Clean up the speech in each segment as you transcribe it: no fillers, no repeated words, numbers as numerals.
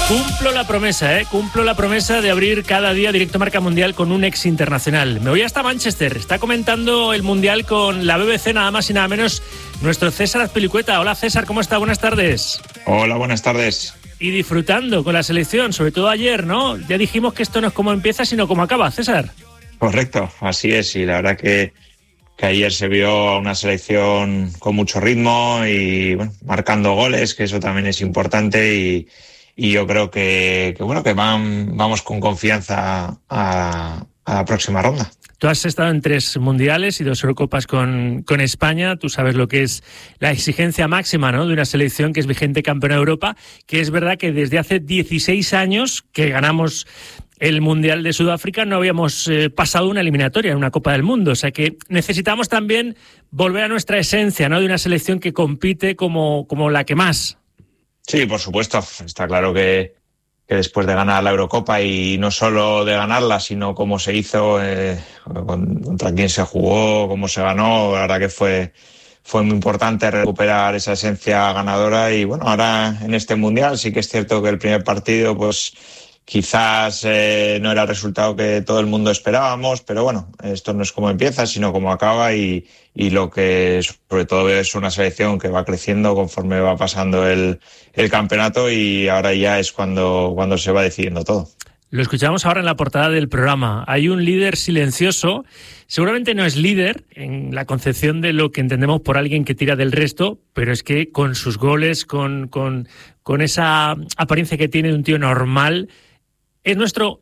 Cumplo la promesa de abrir cada día Directo Marca Mundial con un ex internacional. Me voy hasta Manchester, está comentando el Mundial con la BBC nada más y nada menos nuestro César Azpilicueta. Hola César, ¿cómo está? Buenas tardes. Hola, buenas tardes. Y disfrutando con la selección, sobre todo ayer, ¿no? Ya dijimos que esto no es como empieza, sino como acaba, César. Correcto, así es, y la verdad que ayer se vio una selección con mucho ritmo y bueno, marcando goles, que eso también es importante y yo creo que vamos con confianza a la próxima ronda. Tú has estado en 3 mundiales y 2 Eurocopas con España. Tú sabes lo que es la exigencia máxima, ¿no?, de una selección que es vigente campeona de Europa, que es verdad que desde hace 16 años que ganamos el Mundial de Sudáfrica no habíamos pasado una eliminatoria en una Copa del Mundo. O sea que necesitamos también volver a nuestra esencia, ¿no?, de una selección que compite como la que más. Sí, por supuesto. Está claro que después de ganar la Eurocopa, y no solo de ganarla, sino cómo se hizo, contra quién se jugó, cómo se ganó, la verdad que fue muy importante recuperar esa esencia ganadora. Y bueno, ahora en este Mundial sí que es cierto que el primer partido pues quizás no era el resultado que todo el mundo esperábamos, pero bueno, esto no es como empieza, sino como acaba, y lo que sobre todo es una selección que va creciendo conforme va pasando el campeonato, y ahora ya es cuando se va decidiendo todo. Lo escuchamos ahora en la portada del programa. Hay un líder silencioso, seguramente no es líder en la concepción de lo que entendemos por alguien que tira del resto, pero es que con sus goles, con esa apariencia que tiene de un tío normal, es nuestro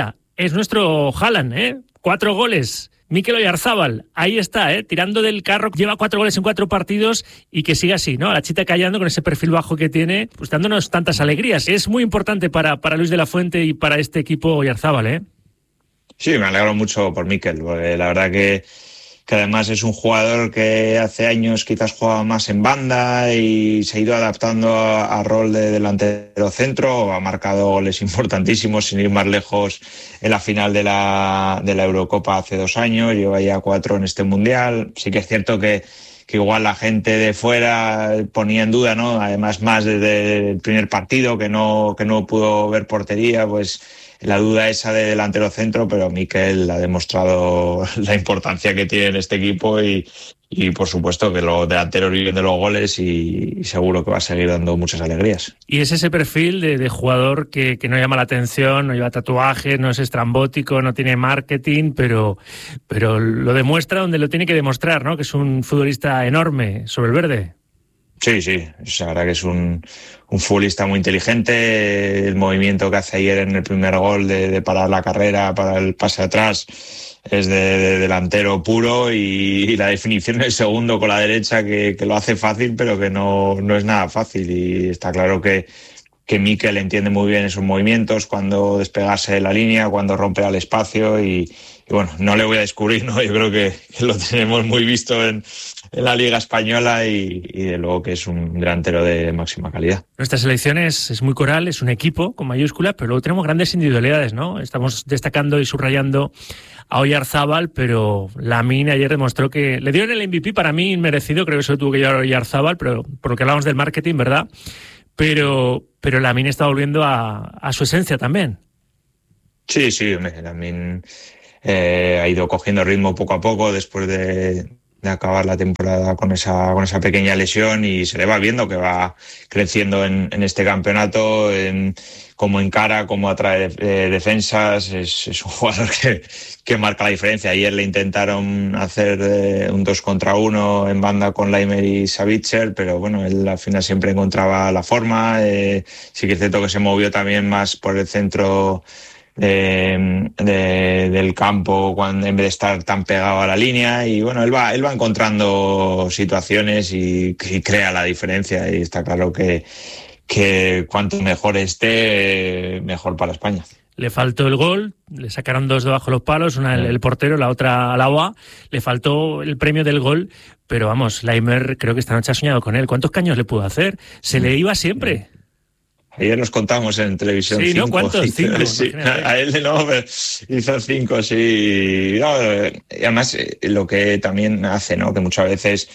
Haaland, 4 goles. Mikel Oyarzabal, ahí está, tirando del carro, lleva 4 goles en 4 partidos, y que siga así, ¿no? La chita callando con ese perfil bajo que tiene, pues dándonos tantas alegrías. Es muy importante para Luis de la Fuente y para este equipo Oyarzabal, Sí, me alegro mucho por Mikel, porque la verdad que además es un jugador que hace años quizás jugaba más en banda y se ha ido adaptando a rol de delantero centro, ha marcado goles importantísimos, sin ir más lejos, en la final de la Eurocopa hace 2 años, lleva ya 4 en este Mundial. Sí que es cierto que igual la gente de fuera ponía en duda, ¿no?, además más desde el primer partido que no pudo ver portería, pues la duda esa de delantero centro, pero Mikel ha demostrado la importancia que tiene en este equipo y por supuesto que los delanteros viven de los goles, y seguro que va a seguir dando muchas alegrías. Y es ese perfil de jugador que no llama la atención, no lleva tatuajes, no es estrambótico, no tiene marketing, pero lo demuestra donde lo tiene que demostrar, ¿no?, que es un futbolista enorme sobre el verde. Sí, la verdad que es un futbolista muy inteligente. El movimiento que hace ayer en el primer gol de parar la carrera para el pase atrás es de delantero puro, y la definición en el segundo con la derecha que lo hace fácil, pero que no es nada fácil, y está claro que Mikel entiende muy bien esos movimientos, cuando despegarse de la línea, cuando romper al espacio, y bueno, no le voy a descubrir, ¿no? Yo creo que lo tenemos muy visto en la Liga Española, y de luego que es un delantero de máxima calidad. Nuestra selección es muy coral, es un equipo con mayúsculas, pero luego tenemos grandes individualidades, ¿no? Estamos destacando y subrayando a Oyarzabal, pero Lamine ayer demostró que le dieron el MVP, para mí inmerecido, creo que eso tuvo que llevar a Oyarzabal, pero por lo que hablamos del marketing, ¿verdad? Pero Lamine está volviendo a su esencia también. Sí, Lamine ha ido cogiendo ritmo poco a poco después de acabar la temporada con esa pequeña lesión, y se le va viendo que va creciendo en este campeonato, cómo encara, cómo atrae defensas. Es un jugador que marca la diferencia. Ayer le intentaron hacer un 2 contra 1 en banda con Laimer y Savitzer, pero bueno, él al final siempre encontraba la forma. Sí que es cierto que se movió también más por el centro del campo, en vez de estar tan pegado a la línea, y bueno, él va encontrando situaciones y crea la diferencia, y está claro que cuanto mejor esté, mejor para España. Le faltó el gol, le sacaron 2 debajo de los palos, una el portero, la otra al agua, le faltó el premio del gol, pero vamos, Laimer creo que esta noche ha soñado con él. ¿Cuántos caños le pudo hacer? Se le iba siempre. Ayer los contamos en televisión. Sí, 5, ¿no? ¿Cuántos? 5. Sí, a él no, hizo 5, sí. No, y además, lo que también hace, ¿no? Que muchas veces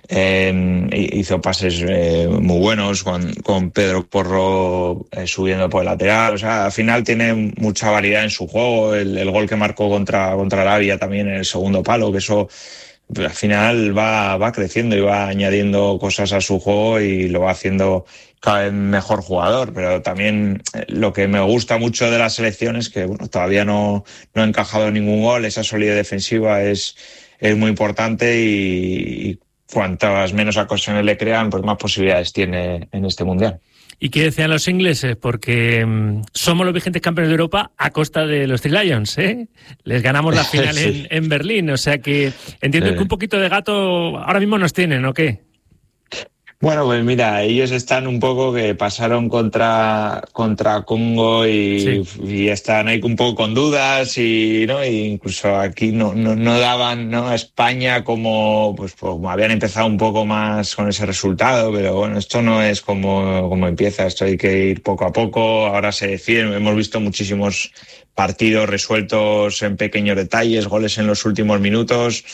hizo pases muy buenos con Pedro Porro subiendo por el lateral. O sea, al final tiene mucha variedad en su juego. El gol que marcó contra Arabia también en el segundo palo, que eso al final va creciendo y va añadiendo cosas a su juego y lo va haciendo cada vez mejor jugador. Pero también lo que me gusta mucho de la selección es que bueno, todavía no ha encajado ningún gol. Esa solidez defensiva es muy importante y cuantas menos ocasiones le crean, pues más posibilidades tiene en este Mundial. ¿Y qué decían los ingleses? Porque somos los vigentes campeones de Europa a costa de los Three Lions, ¿eh? Les ganamos la final sí. en Berlín, o sea que entiendo que un poquito de gato ahora mismo nos tienen, ¿o qué? Bueno, pues mira, ellos están un poco que pasaron contra Congo y están ahí un poco con dudas y no, y incluso aquí no daban, ¿no?, a España como habían empezado un poco más con ese resultado, pero bueno, esto no es como empieza, esto hay que ir poco a poco. Ahora se deciden, hemos visto muchísimos partidos resueltos en pequeños detalles, goles en los últimos minutos.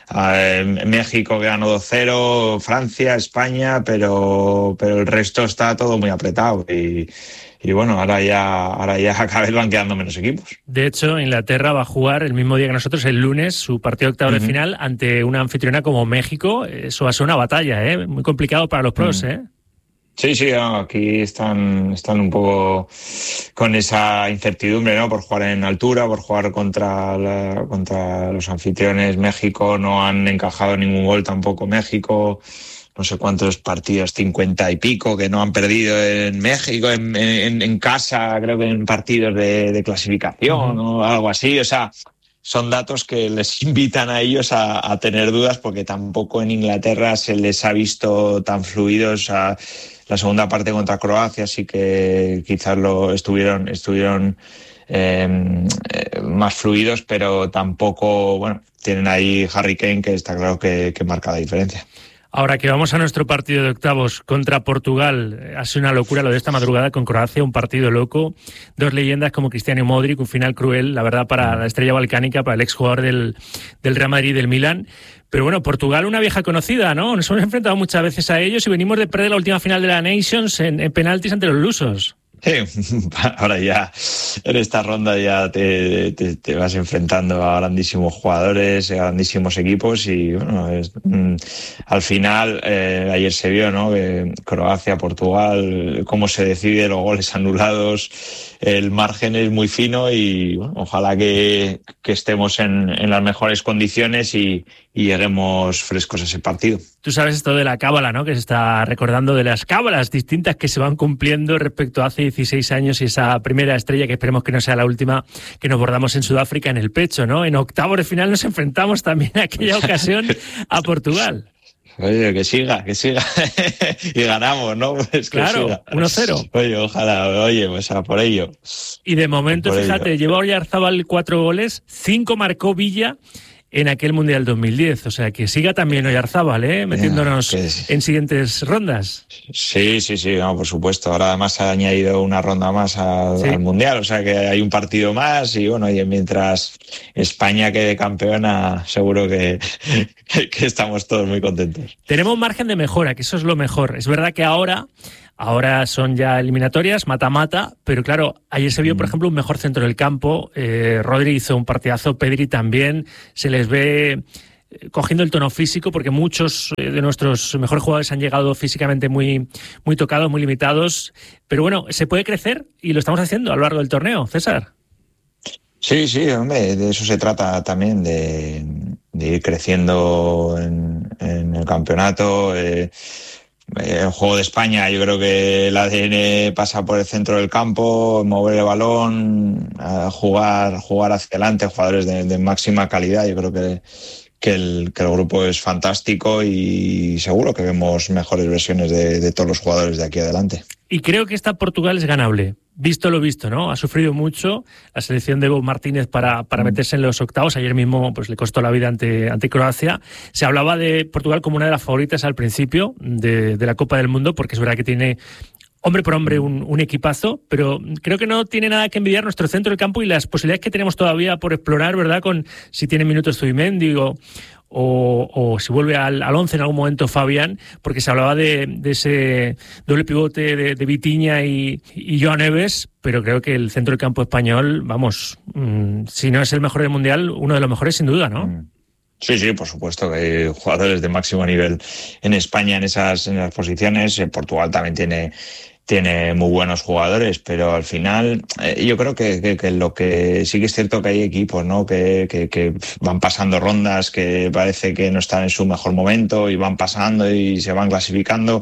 México que ganó 2-0, Francia, España, pero el resto está todo muy apretado y bueno, ahora ya cada vez van quedando menos equipos. De hecho, Inglaterra va a jugar el mismo día que nosotros, el lunes, su partido octavo de final ante una anfitriona como México. Eso va a ser una batalla, muy complicado para los pros, Sí, no, aquí están un poco con esa incertidumbre, ¿no? Por jugar en altura, por jugar contra los anfitriones. México no han encajado ningún gol tampoco México. No sé cuántos partidos, 50 y pico, que no han perdido en México, en casa, creo que en partidos de clasificación o algo así. O sea, son datos que les invitan a ellos a tener dudas porque tampoco en Inglaterra se les ha visto tan fluidos. La segunda parte contra Croacia sí que quizás estuvieron más fluidos, pero tampoco, bueno, tienen ahí Harry Kane, que está claro que marca la diferencia. Ahora que vamos a nuestro partido de octavos contra Portugal, ha sido una locura lo de esta madrugada con Croacia, un partido loco, dos leyendas como Cristiano y Modric, un final cruel, la verdad, para la estrella balcánica, para el exjugador del Real Madrid y del Milan. Pero bueno, Portugal, una vieja conocida, ¿no? Nos hemos enfrentado muchas veces a ellos y venimos de perder la última final de la Nations en penaltis ante los lusos. Ahora ya en esta ronda ya te vas enfrentando a grandísimos jugadores, a grandísimos equipos y bueno, al final ayer se vio, ¿no?, que Croacia, Portugal, cómo se decide, los goles anulados, el margen es muy fino y bueno, ojalá que estemos en las mejores condiciones y lleguemos frescos a ese partido. Tú sabes esto de la cábala, ¿no?, que se está recordando de las cábalas distintas que se van cumpliendo respecto a hace 16 años y esa primera estrella, que esperemos que no sea la última, que nos bordamos en Sudáfrica en el pecho, ¿no? En octavos de final nos enfrentamos también en aquella ocasión a Portugal. Oye, que siga. Y ganamos, ¿no? Pues claro, 1-0. Oye, ojalá, pues a por ello. Y de momento, fíjate, lleva Oyarzabal 4 goles, 5 marcó Villa en aquel Mundial 2010. O sea, que siga también Oyarzabal, metiéndonos en siguientes rondas. Sí, no, por supuesto. Ahora además ha añadido una ronda más al Mundial, o sea que hay un partido más y bueno, y mientras España quede campeona, seguro que estamos todos muy contentos. Tenemos margen de mejora, que eso es lo mejor. Es verdad que ahora son ya eliminatorias, mata-mata, pero claro, ayer se vio, por ejemplo, un mejor centro del campo. Rodri hizo un partidazo, Pedri también. Se les ve cogiendo el tono físico, porque muchos de nuestros mejores jugadores han llegado físicamente muy, muy tocados, muy limitados. Pero bueno, se puede crecer y lo estamos haciendo a lo largo del torneo, César. Sí, hombre, de eso se trata también, de ir creciendo en el campeonato. El juego de España, yo creo que el ADN pasa por el centro del campo, mover el balón, jugar hacia adelante, jugadores de máxima calidad. Yo creo que el grupo es fantástico y seguro que vemos mejores versiones de todos los jugadores de aquí adelante. Y creo que esta Portugal es ganable. Visto lo visto, ¿no? Ha sufrido mucho la selección de Evo Martínez para meterse en los octavos. Ayer mismo pues le costó la vida ante Croacia. Se hablaba de Portugal como una de las favoritas al principio de la Copa del Mundo, porque es verdad que tiene hombre por hombre un equipazo, pero creo que no tiene nada que envidiar nuestro centro del campo y las posibilidades que tenemos todavía por explorar, ¿verdad? Con si tiene minutos Zubimendi o si vuelve al 11 en algún momento Fabián, porque se hablaba de ese doble pivote de Vitinha y Joan Neves, pero creo que el centro del campo español, vamos, si no es el mejor del Mundial, uno de los mejores sin duda, ¿no? Sí, por supuesto que hay jugadores de máximo nivel en España en esas posiciones. Portugal también tiene muy buenos jugadores, pero al final yo creo que lo que sí que es cierto que hay equipos, ¿no? que van pasando rondas, que parece que no están en su mejor momento y van pasando y se van clasificando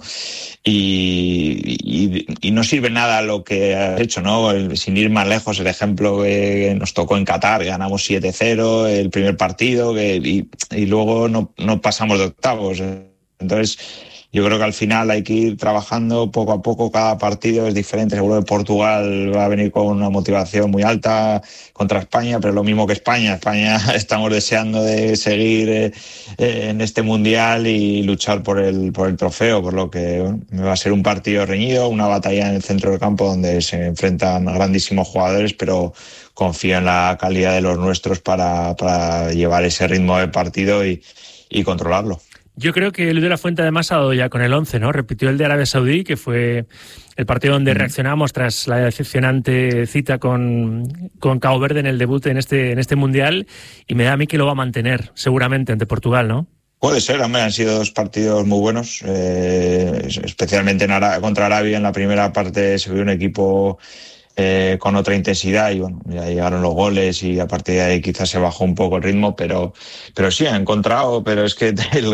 y no sirve nada lo que has hecho, ¿no? Sin ir más lejos, el ejemplo que nos tocó en Qatar, ganamos 7-0 el primer partido y luego no pasamos de octavos. Entonces yo creo que al final hay que ir trabajando poco a poco, cada partido es diferente. Seguro que Portugal va a venir con una motivación muy alta contra España, pero lo mismo que España. España estamos deseando de seguir en este Mundial y luchar por el trofeo, por lo que va a ser un partido reñido, una batalla en el centro del campo donde se enfrentan grandísimos jugadores, pero confío en la calidad de los nuestros para llevar ese ritmo de partido y controlarlo. Yo creo que Luis de la Fuente además ha dado ya con el 11, ¿no? Repitió el de Arabia Saudí, que fue el partido donde reaccionamos tras la decepcionante cita con Cabo Verde en el debut en este Mundial, y me da a mí que lo va a mantener seguramente ante Portugal, ¿no? Puede ser, hombre, han sido dos partidos muy buenos, especialmente contra Arabia. En la primera parte se vio un equipo con otra intensidad y bueno, ya llegaron los goles y a partir de ahí quizás se bajó un poco el ritmo, pero sí ha encontrado, pero es que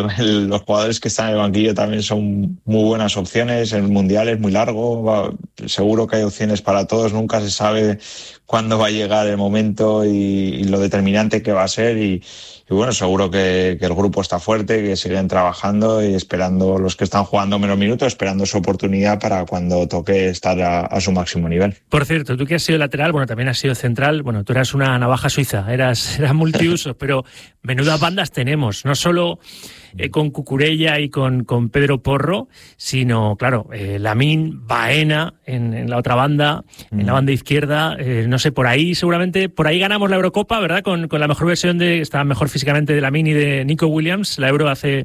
los jugadores que están en el banquillo también son muy buenas opciones. El Mundial es muy largo, seguro que hay opciones para todos, nunca se sabe cuándo va a llegar el momento y lo determinante que va a ser y bueno, seguro que el grupo está fuerte, que siguen trabajando y esperando, los que están jugando menos minutos, esperando su oportunidad para cuando toque estar a su máximo nivel. Por cierto, tú que has sido lateral, bueno, también has sido central, bueno, tú eras una navaja suiza, eras multiusos, pero menudas bandas tenemos, no solo con Cucurella y con Pedro Porro, sino, claro, Lamine, Baena en la otra banda, en la banda izquierda, no sé, por ahí ganamos la Eurocopa, ¿verdad? Con la mejor versión estaba mejor físicamente de Lamine y de Nico Williams, la Euro hace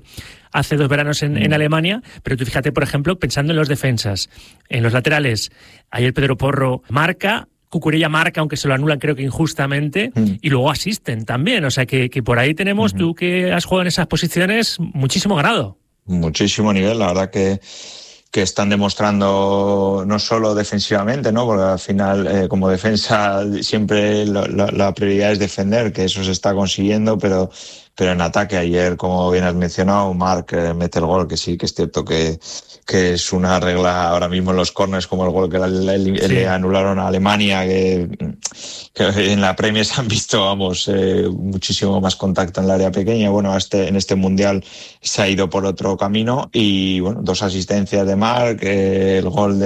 2 veranos en Alemania, pero tú fíjate, por ejemplo, pensando en los defensas, en los laterales, ayer Pedro Porro marca, Cucurella marca, aunque se lo anulan creo que injustamente, y luego asisten también, o sea que por ahí tenemos, tú que has jugado en esas posiciones, muchísimo ganado. Muchísimo nivel, la verdad que están demostrando no solo defensivamente, ¿no? Porque al final como defensa siempre la prioridad es defender, que eso se está consiguiendo, pero en ataque ayer, como bien has mencionado, Marc mete el gol, que sí, que es cierto que es una regla ahora mismo en los córners, como el gol que le anularon a Alemania, que en la Premier se han visto, muchísimo más contacto en el área pequeña. Bueno, en este Mundial se ha ido por otro camino y bueno, 2 asistencias de Marc, el gol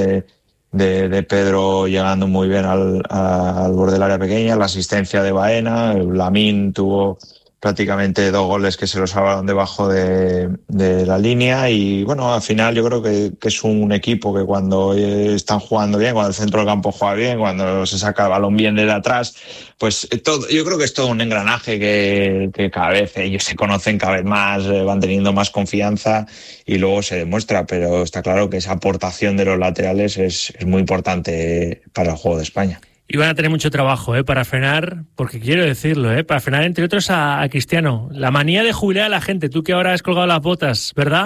de Pedro llegando muy bien al borde del área pequeña, la asistencia de Baena, Lamine tuvo prácticamente 2 goles que se los salvaron debajo de la línea y bueno, al final yo creo que es un equipo que cuando están jugando bien, cuando el centro del campo juega bien, cuando se saca el balón bien desde atrás, pues yo creo que es todo un engranaje que cada vez ellos se conocen cada vez más, van teniendo más confianza y luego se demuestra, pero está claro que esa aportación de los laterales es muy importante para el juego de España. Y van a tener mucho trabajo para frenar, porque quiero decirlo, para frenar entre otros a Cristiano. La manía de jubilar a la gente, tú que ahora has colgado las botas, ¿verdad?